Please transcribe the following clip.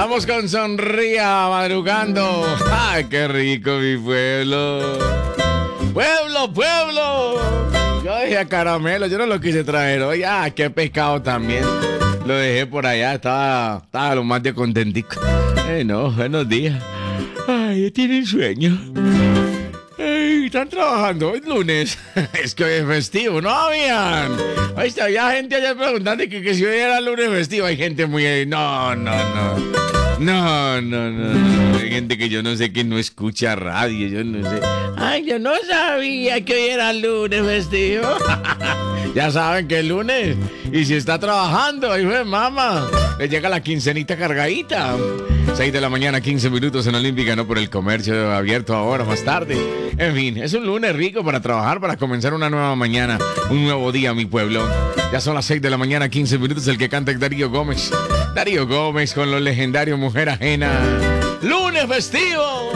Vamos con Sonría madrugando. ¡Ay, qué rico mi pueblo! ¡Pueblo, pueblo! Yo dejé a Caramelo, yo no lo quise traer hoy. ¡Ah, qué pescado también! Lo dejé por allá, estaba lo más de contentico. No, buenos días. Ay, tienen sueño. Ay, están trabajando hoy lunes. Es que hoy es festivo, ¿no habían? Ahí había gente allá preguntando que si hoy era lunes festivo. Hay gente muy... No. Hay gente que yo no sé que no escucha radio, yo no sé. Ay, yo no sabía que hoy era lunes festivo. Ya saben que es lunes. Y si está trabajando, hijo de mamá, le llega la quincenita cargadita. 6 de la mañana, 15 minutos en Olímpica, no por el comercio abierto ahora, más tarde. En fin, es un lunes rico para trabajar, para comenzar una nueva mañana, un nuevo día, mi pueblo. Ya son las 6 de la mañana, 15 minutos, el que canta es Darío Gómez. Darío Gómez con los legendarios Mujer Ajena. ¡Lunes festivo!